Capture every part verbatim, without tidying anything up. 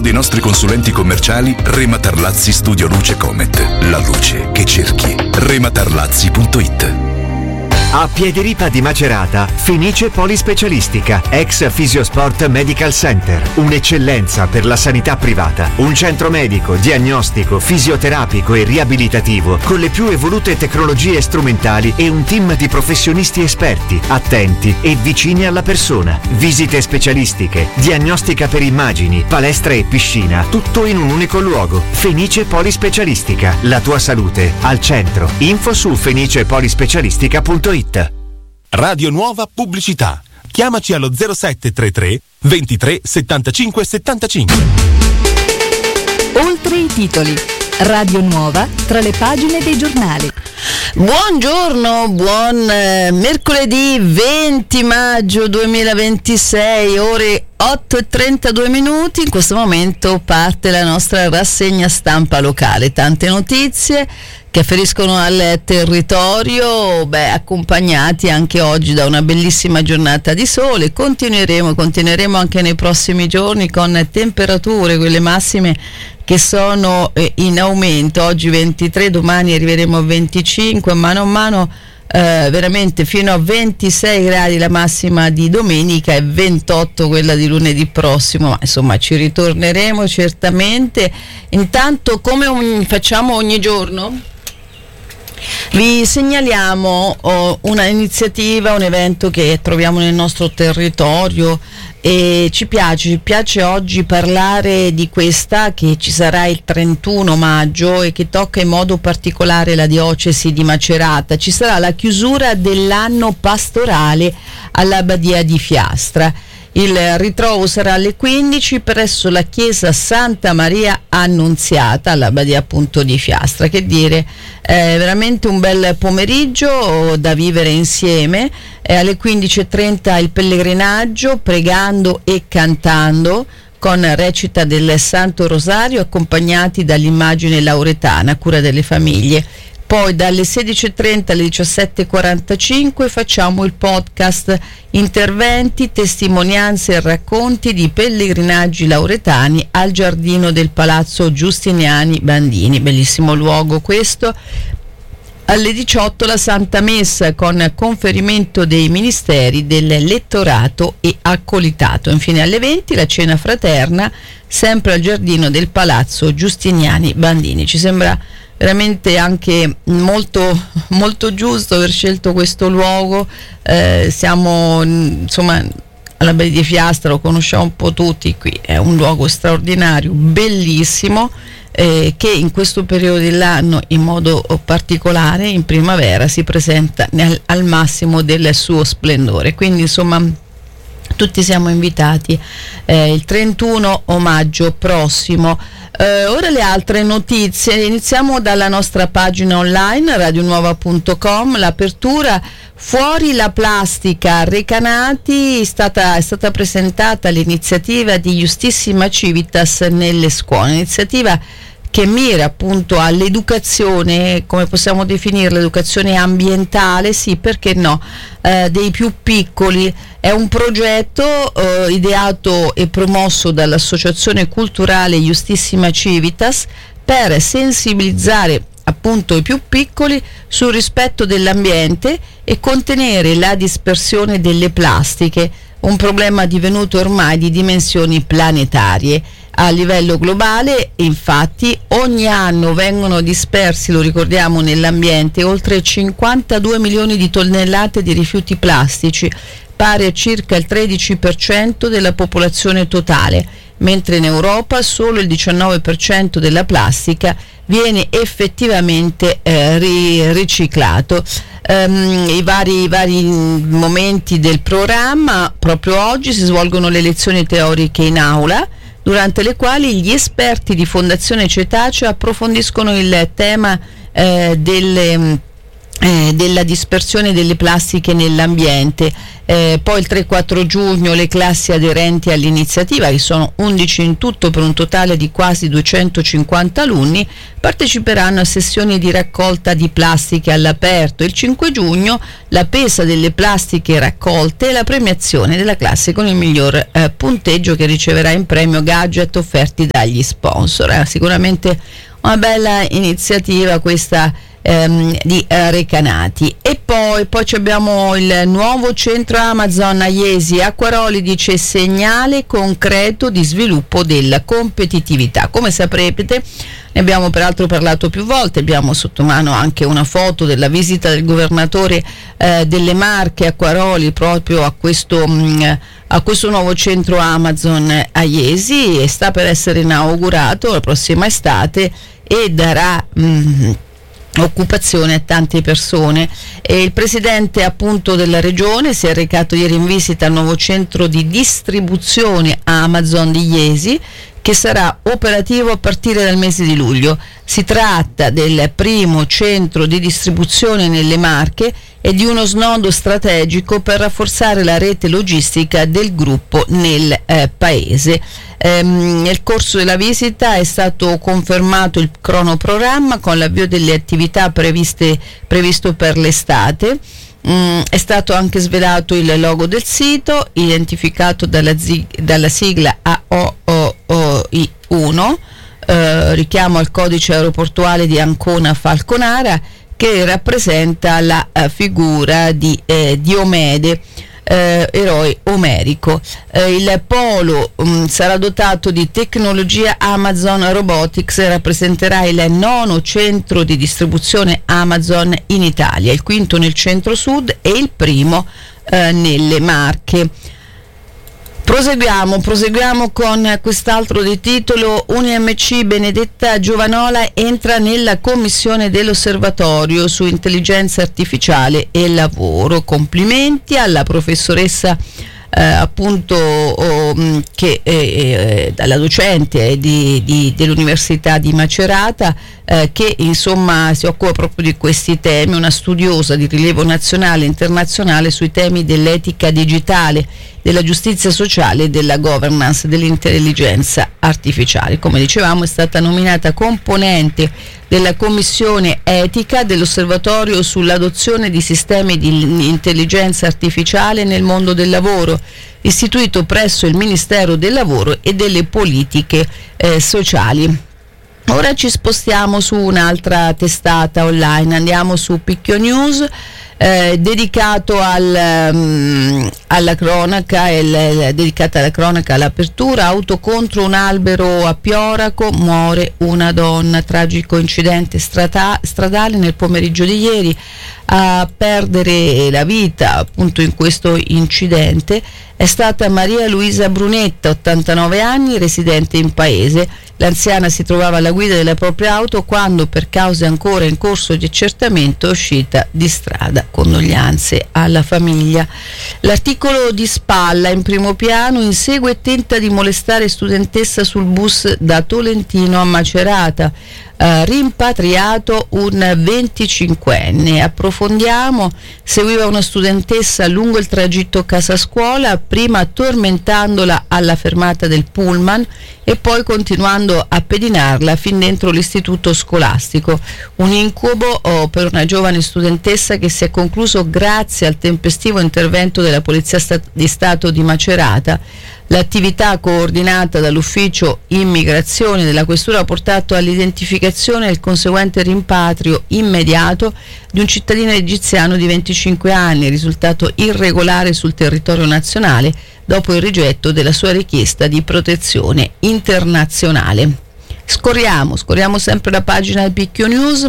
dei nostri consulenti commerciali Rema Tarlazzi Studio Luce Comet. La luce che cerchi. rematarlazzi punto it. A Piediripa di Macerata, Fenice Polispecialistica, ex Fisiosport Medical Center. Un'eccellenza per la sanità privata. Un centro medico, diagnostico, fisioterapico e riabilitativo con le più evolute tecnologie strumentali e un team di professionisti esperti, attenti e vicini alla persona. Visite specialistiche, diagnostica per immagini, palestra e piscina, tutto in un unico luogo. Fenice Polispecialistica, la tua salute al centro. Info su fenice polispecialistica punto it. Radio Nuova Pubblicità. Chiamaci allo zero sette tre tre ventitré settantacinque settantacinque. Oltre i titoli. Radio Nuova tra le pagine dei giornali. Buongiorno, buon eh, mercoledì venti maggio duemilaventisei, ore otto e trentadue minuti. In questo momento parte la nostra rassegna stampa locale. Tante notizie che afferiscono al territorio, beh, accompagnati anche oggi da una bellissima giornata di sole. Continueremo, continueremo anche nei prossimi giorni con temperature, quelle massime che sono eh, in aumento. Oggi ventitré, domani arriveremo a venticinque, mano a mano eh, veramente fino a ventisei gradi la massima di domenica e ventotto quella di lunedì prossimo. Ma insomma ci ritorneremo certamente. Intanto, come ogni, facciamo ogni giorno, vi segnaliamo oh, una iniziativa, un evento che troviamo nel nostro territorio e ci piace, ci piace oggi parlare di questa che ci sarà il trentuno maggio e che tocca in modo particolare la diocesi di Macerata. Ci sarà la chiusura dell'anno pastorale all'Abbadia di Fiastra. Il ritrovo sarà alle quindici presso la chiesa Santa Maria Annunziata all'Abbadia appunto di Fiastra. Che dire, è veramente un bel pomeriggio da vivere insieme. È alle quindici e trenta il pellegrinaggio, pregando e cantando con recita del Santo Rosario accompagnati dall'immagine lauretana a cura delle famiglie. Poi dalle sedici e trenta alle diciassette e quarantacinque facciamo il podcast interventi, testimonianze e racconti di pellegrinaggi lauretani al giardino del Palazzo Giustiniani Bandini. Bellissimo luogo questo. Alle diciotto la Santa Messa con conferimento dei ministeri del lettorato e accolitato. Infine alle venti la cena fraterna sempre al giardino del Palazzo Giustiniani Bandini. Ci sembra veramente anche molto, molto giusto aver scelto questo luogo. Eh, siamo insomma all'Abbadia di Fiastra, lo conosciamo un po' tutti, qui è un luogo straordinario, bellissimo, eh, che in questo periodo dell'anno in modo particolare in primavera si presenta nel, al massimo del suo splendore. Quindi insomma tutti siamo invitati eh, il trentuno maggio prossimo. Eh, ora le altre notizie, iniziamo dalla nostra pagina online radio nuova punto com. L'apertura Fuori la plastica, Recanati, è stata, è stata presentata l'iniziativa di Justissima Civitas nelle scuole, iniziativa che mira appunto all'educazione, come possiamo definire, l'educazione ambientale, sì, perché no, eh, dei più piccoli. È un progetto eh, ideato e promosso dall'Associazione Culturale Justissima Civitas per sensibilizzare appunto i più piccoli sul rispetto dell'ambiente e contenere la dispersione delle plastiche, un problema divenuto ormai di dimensioni planetarie. A livello globale, infatti, ogni anno vengono dispersi, lo ricordiamo, nell'ambiente oltre cinquantadue milioni di tonnellate di rifiuti plastici, pari a circa il tredici per cento della popolazione totale, mentre in Europa solo il diciannove per cento della plastica viene effettivamente eh, ri- riciclato. Um, i, vari, i vari momenti del programma, proprio oggi si svolgono le lezioni teoriche in aula, durante le quali gli esperti di Fondazione Cetacea approfondiscono il tema eh, delle eh, della dispersione delle plastiche nell'ambiente. Eh, poi il tre quattro giugno le classi aderenti all'iniziativa, che sono undici in tutto per un totale di quasi duecentocinquanta alunni, parteciperanno a sessioni di raccolta di plastiche all'aperto. Il cinque giugno la pesa delle plastiche raccolte e la premiazione della classe con il miglior eh, punteggio, che riceverà in premio gadget offerti dagli sponsor. Eh, sicuramente una bella iniziativa questa ehm, di eh, Recanati. E poi, poi abbiamo il nuovo centro Amazon a Iesi. Acquaroli dice segnale concreto di sviluppo della competitività. Come saprete, ne abbiamo peraltro parlato più volte, abbiamo sotto mano anche una foto della visita del governatore eh, delle Marche Acquaroli proprio a questo, mh, a questo nuovo centro Amazon a Iesi, e sta per essere inaugurato la prossima estate e darà mh, occupazione a tante persone. E il presidente appunto della regione si è recato ieri in visita al nuovo centro di distribuzione Amazon di Iesi, che sarà operativo a partire dal mese di luglio. Si tratta del primo centro di distribuzione nelle Marche e di uno snodo strategico per rafforzare la rete logistica del gruppo nel eh, paese. Ehm, nel corso della visita è stato confermato il cronoprogramma con l'avvio delle attività previste, previsto per l'estate. Mm, è stato anche svelato il logo del sito, identificato dalla, zig- dalla sigla A O O O I uno, eh, richiamo al codice aeroportuale di Ancona Falconara, che rappresenta la uh, figura di eh, Diomede, eh, eroe omerico. Eh, il polo um, sarà dotato di tecnologia Amazon Robotics e rappresenterà il nono centro di distribuzione Amazon in Italia, il quinto nel centro-sud e il primo eh, nelle Marche. Proseguiamo, proseguiamo con quest'altro di titolo. U N M C Benedetta Giovanola entra nella commissione dell'osservatorio su intelligenza artificiale e lavoro. Complimenti alla professoressa eh, appunto oh, che eh, dalla docente di, di, dell'Università di Macerata, eh, che insomma si occupa proprio di questi temi, una studiosa di rilievo nazionale e internazionale sui temi dell'etica digitale, della giustizia sociale e della governance dell'intelligenza artificiale. Come dicevamo, è stata nominata componente della commissione etica dell'osservatorio sull'adozione di sistemi di intelligenza artificiale nel mondo del lavoro, istituito presso il Ministero del Lavoro e delle Politiche eh, Sociali. Ora ci spostiamo su un'altra testata online, andiamo su Picchio News. Eh, dedicato al, um, alla cronaca, il, il, dedicata alla cronaca, all'apertura. Auto contro un albero a Pioraco, muore una donna, tragico incidente strata, stradale nel pomeriggio di ieri. A perdere la vita appunto in questo incidente è stata Maria Luisa Brunetta, ottantanove anni, residente in paese. L'anziana si trovava alla guida della propria auto quando, per cause ancora in corso di accertamento, è uscita di strada. Condoglianze alla famiglia. L'articolo di Spalla in primo piano: insegue e tenta di molestare studentessa sul bus da Tolentino a Macerata. Uh, rimpatriato un venticinquenne. Approfondiamo. Seguiva una studentessa lungo il tragitto casa-scuola, prima tormentandola alla fermata del pullman e poi continuando a pedinarla fin dentro l'istituto scolastico. Un incubo oh, per una giovane studentessa che si è concluso grazie al tempestivo intervento della Polizia Stat- di Stato di Macerata. L'attività coordinata dall'ufficio immigrazione della questura ha portato all'identificazione e il conseguente rimpatrio immediato di un cittadino egiziano di venticinque anni, risultato irregolare sul territorio nazionale dopo il rigetto della sua richiesta di protezione internazionale. Scorriamo, scorriamo sempre la pagina del Picchio News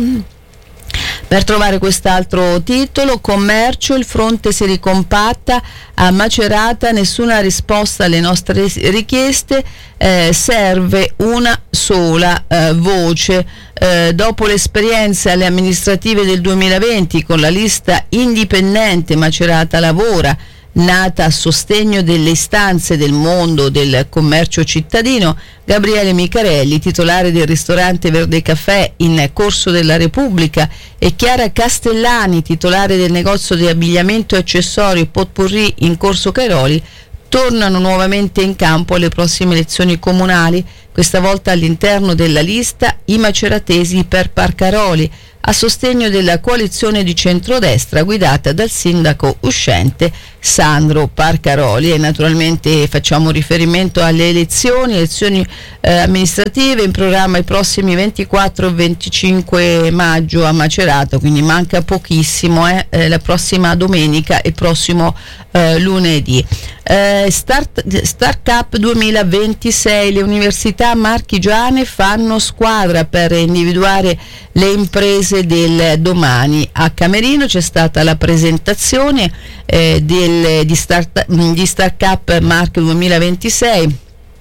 per trovare quest'altro titolo. Commercio, il fronte si ricompatta a Macerata, nessuna risposta alle nostre richieste, eh, serve una sola eh, voce. Eh, dopo le esperienze alle amministrative del duemilaventi con la lista indipendente Macerata Lavora, nata a sostegno delle istanze del mondo del commercio cittadino, Gabriele Micarelli, titolare del ristorante Verde Caffè in Corso della Repubblica, e Chiara Castellani, titolare del negozio di abbigliamento e accessori Potpourri in Corso Cairoli, tornano nuovamente in campo alle prossime elezioni comunali, questa volta all'interno della lista I Maceratesi per Parcaroli, a sostegno della coalizione di centrodestra guidata dal sindaco uscente Sandro Parcaroli. E naturalmente facciamo riferimento alle elezioni, elezioni eh, amministrative in programma i prossimi ventiquattro e venticinque maggio a Macerata, quindi manca pochissimo, eh, eh, la prossima domenica e prossimo eh, lunedì. Eh, Start, Start Cup duemilaventisei, le università marchigiane fanno squadra per individuare le imprese del domani. A Camerino c'è stata la presentazione eh, del, di, Start, di Start Cup Marche duemilaventisei,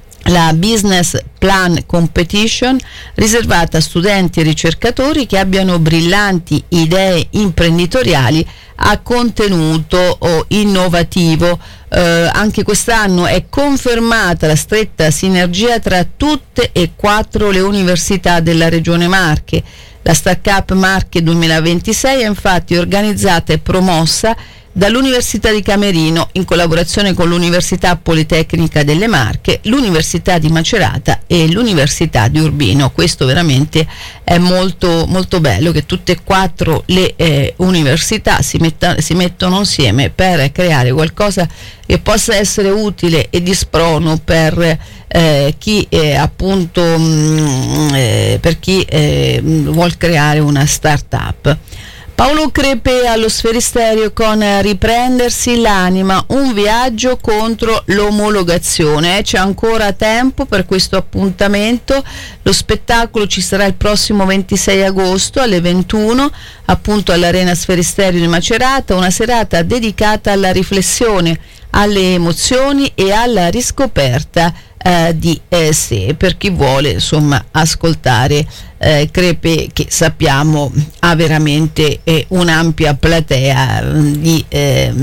la Business Plan Competition, riservata a studenti e ricercatori che abbiano brillanti idee imprenditoriali a contenuto o innovativo. Eh, anche quest'anno è confermata la stretta sinergia tra tutte e quattro le università della Regione Marche. La Start Cup Marche duemilaventisei è infatti organizzata e promossa dall'Università di Camerino in collaborazione con l'Università Politecnica delle Marche, l'Università di Macerata e l'Università di Urbino. Questo veramente è molto molto bello, che tutte e quattro le eh, università si, metta, si mettono insieme per creare qualcosa che possa essere utile e di sprono per eh, chi eh, appunto mh, eh, per chi eh, vuol creare una start-up. Paolo Crepe allo Sferisterio con Riprendersi l'anima, un viaggio contro l'omologazione. C'è ancora tempo per questo appuntamento. Lo spettacolo ci sarà il prossimo ventisei agosto alle ventuno, appunto all'Arena Sferisterio di Macerata, una serata dedicata alla riflessione, alle emozioni e alla riscoperta eh, di eh, sé, per chi vuole insomma ascoltare eh, Crepe, che sappiamo ha veramente eh, un'ampia platea di, eh,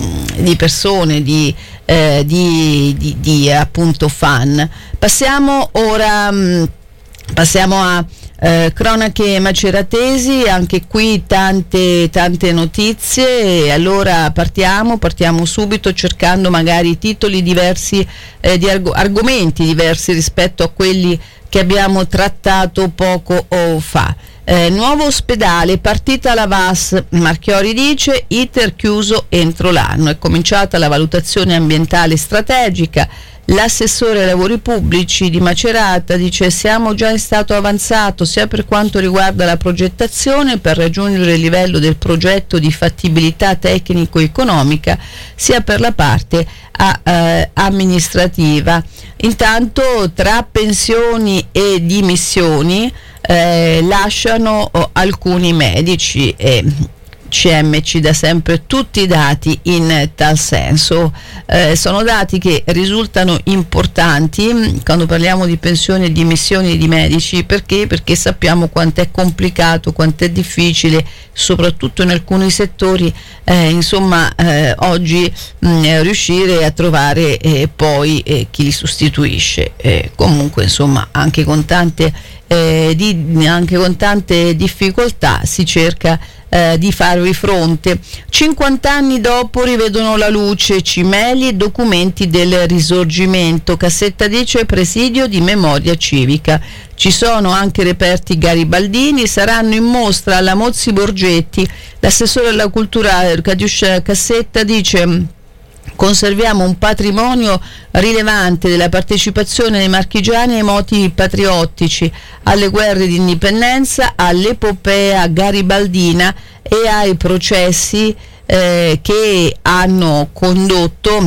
di persone, di, eh, di, di, di appunto fan. Passiamo ora mh, passiamo a Eh, cronache maceratesi, anche qui tante tante notizie. E allora partiamo partiamo subito cercando magari titoli diversi, eh, di arg- argomenti diversi rispetto a quelli che abbiamo trattato poco fa. Eh, nuovo ospedale, partita la V A S, Marchiori dice, iter chiuso entro l'anno, è cominciata la valutazione ambientale strategica. L'assessore ai lavori pubblici di Macerata dice: siamo già in stato avanzato sia per quanto riguarda la progettazione per raggiungere il livello del progetto di fattibilità tecnico-economica, sia per la parte a, eh, amministrativa. Intanto tra pensioni e dimissioni eh, lasciano oh, alcuni medici e C M ci dà sempre tutti i dati in tal senso. Eh, sono dati che risultano importanti quando parliamo di pensioni e dimissioni di medici. Perché? Perché sappiamo quanto è complicato, quanto è difficile, soprattutto in alcuni settori, eh, insomma, eh, oggi mh, riuscire a trovare eh, poi eh, chi li sostituisce. Eh, comunque, insomma, anche con tante, eh, di, anche con tante difficoltà si cerca Eh, di farvi fronte. cinquanta anni dopo rivedono la luce cimeli e documenti del Risorgimento. Cassetta dice: presidio di memoria civica. Ci sono anche reperti garibaldini, saranno in mostra alla Mozzi Borgetti. L'assessore alla cultura Catiuscia Cassetta dice: conserviamo un patrimonio rilevante della partecipazione dei marchigiani ai moti patriottici, alle guerre di indipendenza, all'epopea garibaldina e ai processi eh, che hanno condotto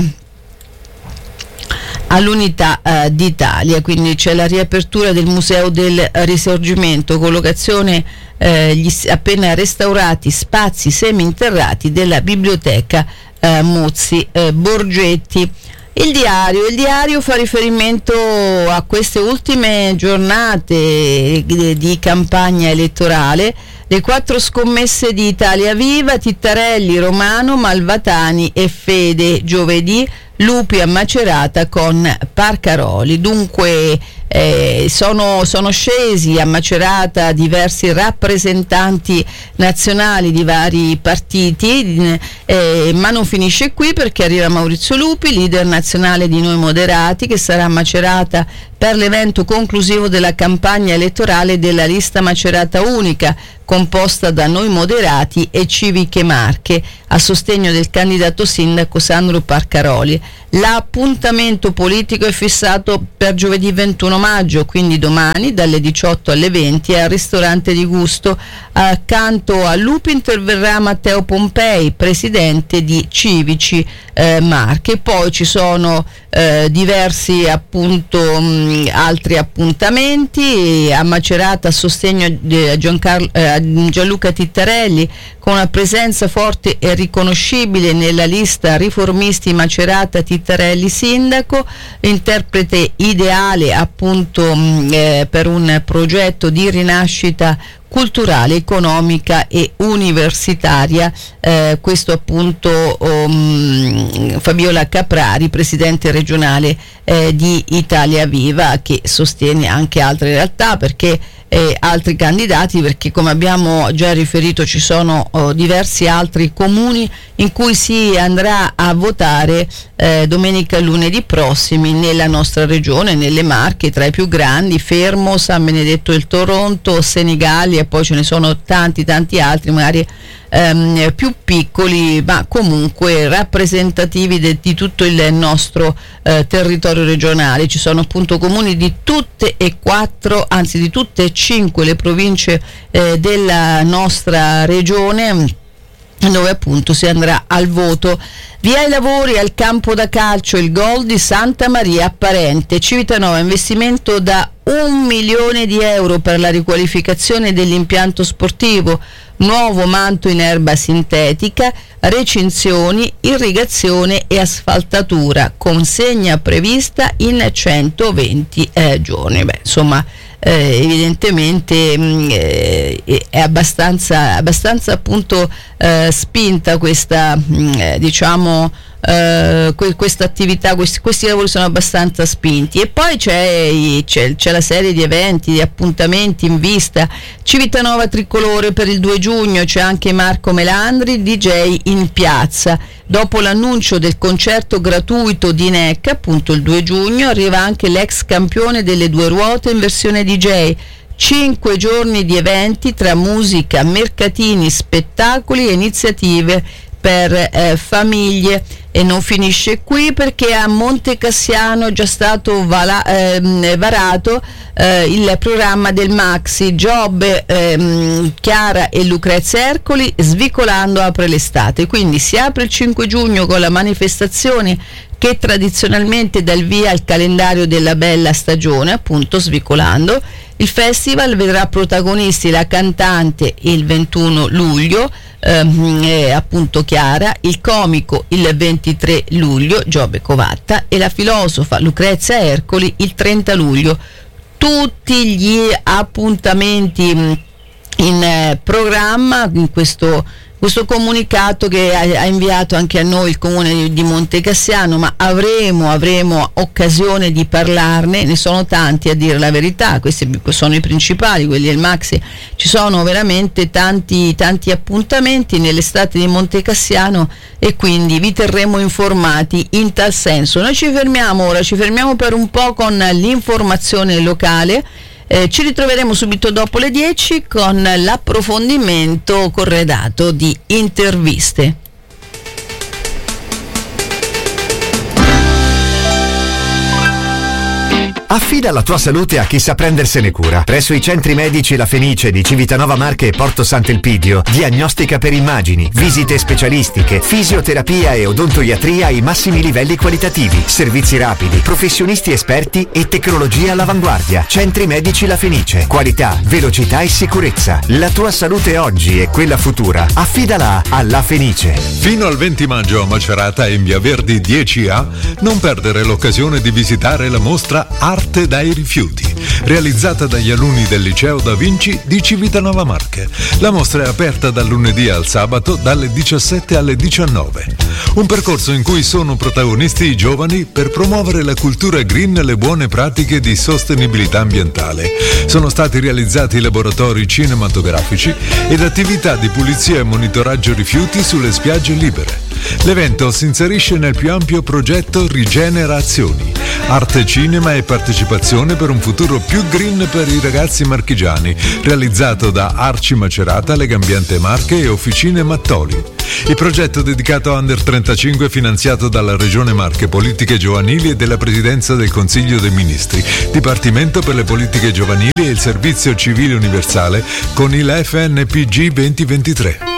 all'unità eh, d'Italia. Quindi c'è la riapertura del Museo del Risorgimento, collocazione eh, gli appena restaurati spazi seminterrati della biblioteca eh, Mozzi eh, Borgetti. Il diario, il diario fa riferimento a queste ultime giornate di, di campagna elettorale. Le quattro scommesse di Italia Viva: Tittarelli, Romano, Malvatani e Fede. Giovedì Lupi a Macerata con Parcaroli. Dunque eh, sono, sono scesi a Macerata diversi rappresentanti nazionali di vari partiti, eh, ma non finisce qui, perché arriva Maurizio Lupi, leader nazionale di Noi Moderati, che sarà a Macerata per l'evento conclusivo della campagna elettorale della lista Macerata Unica, composta da Noi Moderati e Civiche Marche, a sostegno del candidato sindaco Sandro Parcaroli. L'appuntamento politico è fissato per giovedì ventuno maggio, quindi domani, dalle diciotto alle venti, al ristorante di Gusto. Accanto a Lupi interverrà Matteo Pompei, presidente di Civici eh, Marche. Poi ci sono eh, diversi appunto mh, altri appuntamenti a Macerata a sostegno di Giancarlo, eh, Gianluca Tittarelli, con una presenza forte e riconoscibile nella lista Riformisti Macerata Tittarelli sindaco, interprete ideale appunto mh, eh, per un progetto di rinascita culturale, economica e universitaria. Eh, questo appunto um, Fabiola Caprari, presidente regionale eh, di Italia Viva, che sostiene anche altre realtà, perché eh, altri candidati, perché come abbiamo già riferito ci sono oh, diversi altri comuni in cui si andrà a votare eh, domenica e lunedì prossimi nella nostra regione, nelle Marche, tra i più grandi: Fermo, San Benedetto del Toronto, Senigallia, e poi ce ne sono tanti tanti altri, magari ehm, più piccoli, ma comunque rappresentativi de, di tutto il nostro eh, territorio regionale. Ci sono appunto comuni di tutte e quattro, anzi di tutte e cinque le province eh, della nostra regione, dove appunto si andrà al voto. Via i lavori al campo da calcio, il gol di Santa Maria Apparente. Civitanova, investimento da un milione di euro per la riqualificazione dell'impianto sportivo, nuovo manto in erba sintetica, recinzioni, irrigazione e asfaltatura, consegna prevista in centoventi eh, giorni. Beh, insomma, eh, evidentemente mh, eh, è abbastanza, abbastanza appunto eh, spinta questa mh, diciamo Uh, questa attività, questi, questi lavori sono abbastanza spinti. E poi c'è, c'è, c'è la serie di eventi, di appuntamenti in vista. Civitanova Tricolore per il due giugno, c'è anche Marco Melandri, D J in piazza. Dopo l'annuncio del concerto gratuito di N E C, appunto il due giugno, arriva anche l'ex campione delle due ruote in versione D J. Cinque giorni di eventi tra musica, mercatini, spettacoli e iniziative per eh, famiglie. E non finisce qui, perché a Monte Cassiano è già stato vala, eh, varato eh, il programma del Maxi Job. eh, Chiara e Lucrezia Ercoli, Svicolando apre l'estate, quindi si apre il cinque giugno con la manifestazione che tradizionalmente dà il via al calendario della bella stagione, appunto Svicolando. Il festival vedrà protagonisti la cantante il ventuno luglio, ehm, eh, appunto Chiara, il comico il ventitré luglio, Giobbe Covatta, e la filosofa Lucrezia Ercoli il trenta luglio. Tutti gli appuntamenti in eh, programma in questo questo comunicato che ha, ha inviato anche a noi il comune di, di Monte Cassiano, ma avremo, avremo occasione di parlarne. Ne sono tanti, a dire la verità, questi sono i principali, quelli del Maxi. Ci sono veramente tanti tanti appuntamenti nell'estate di Monte Cassiano, e quindi vi terremo informati in tal senso. Noi ci fermiamo ora, ci fermiamo per un po' con l'informazione locale. Eh, ci ritroveremo subito dopo le dieci con l'approfondimento corredato di interviste. Affida la tua salute a chi sa prendersene cura. Presso i centri medici La Fenice di Civitanova Marche e Porto Sant'Elpidio, diagnostica per immagini, visite specialistiche, fisioterapia e odontoiatria ai massimi livelli qualitativi, servizi rapidi, professionisti esperti e tecnologia all'avanguardia. Centri medici La Fenice, qualità, velocità e sicurezza. La tua salute oggi e quella futura, affidala a La Fenice. Fino al venti maggio a Macerata e in Via Verdi dieci A, non perdere l'occasione di visitare la mostra Arte dai rifiuti. realizzata dagli alunni del Liceo Da Vinci di Civitanova Marche. La mostra è aperta dal lunedì al sabato dalle diciassette alle diciannove. Un percorso in cui sono protagonisti i giovani per promuovere la cultura green e le buone pratiche di sostenibilità ambientale. Sono stati realizzati laboratori cinematografici ed attività di pulizia e monitoraggio rifiuti sulle spiagge libere. L'evento si inserisce nel più ampio progetto Rigenerazioni, arte, cinema e partecipazione per un futuro più green per i ragazzi marchigiani, realizzato da Arci Macerata, Legambiente Marche e Officine Mattoli. Il progetto dedicato a Under trentacinque è finanziato dalla Regione Marche, Politiche Giovanili e della Presidenza del Consiglio dei Ministri, Dipartimento per le Politiche Giovanili e il Servizio Civile Universale con il F N P G duemilaventitré.